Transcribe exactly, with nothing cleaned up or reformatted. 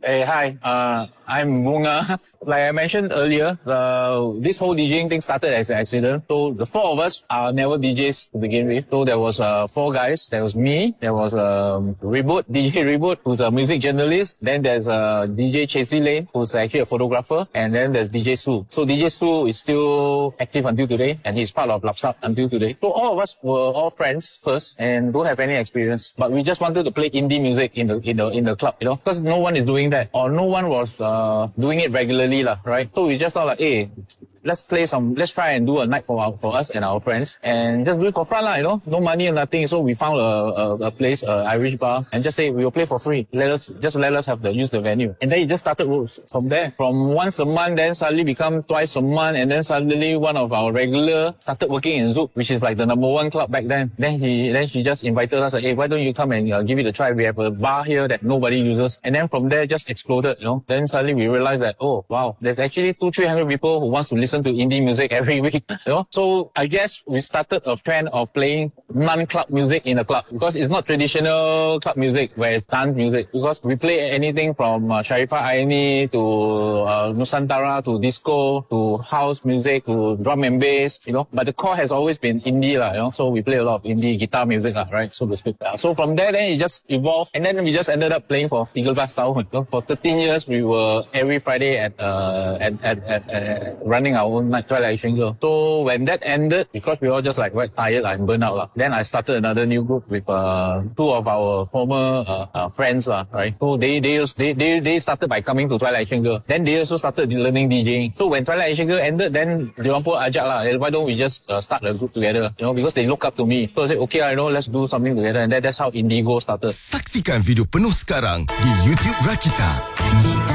Hey, hi. Uh, I'm Bunga. Like I mentioned earlier, uh, this whole DJing thing started as an accident. So the four of us are never D Js to begin with. So there was uh, four guys. There was me. There was um, Reboot, D J Reboot, who's a music journalist. Then there's uh, D J Chasey Lane, who's actually a photographer. And then there's D J Su. So D J Su is still active until today, and he's part of Lapsap until today. So all of us were all friends first, and don't have any experience. But we just wanted to play indie music in the in the in the club, you know, because no one is doing that, or no one was uh, doing it regularly, lah, right? So we just thought like, hey, let's play some, let's try and do a night for our, for us and our friends, and just do it for fun, lah, you know, no money or nothing. So we found a, a, a place, a Irish bar, and just say we will play for free. Let us just let us have the use the venue, and then it just started from there. From once a month, then suddenly become twice a month, and then suddenly one of our regular started working in Zouk, which is like the number one club back then. Then he, then she just invited us, like, hey, why don't you come and uh, give it a try? We have a bar here that nobody uses, and then from there just exploded, you know. Then suddenly we realized that, oh wow, there's actually two, three hundred people who wants to listen to indie music every week, you know. So I guess we started a trend of playing non-club music in a club, because it's not traditional club music where it's dance music, because we play anything from uh, Sharifah Aini to uh, Nusantara to disco to house music to drum and bass, you know. But the core has always been indie, lah, you know. So we play a lot of indie guitar music, lah, right, so to speak. Uh, so from there, then it just evolved, and then we just ended up playing for tiga belas tahun. So for thirteen years, we were every Friday at uh at at, at uh, running our own night, Twilight Asian Girl. So when that ended, because we were all just like quite tired and burnt out, lah, then I started another new group with uh two of our former uh, uh, friends, lah, right. So they they, they they they started by coming to Twilight Asian Girl. Then they also started learning DJing. So when Twilight Asian Girl ended, then they pun ajak lah, why don't we just uh, start a group together, you know, because they look up to me. So I said, okay, I know, let's do something together, and that, that's how Indigo started. Saksikan video penuh sekarang di YouTube Rakita.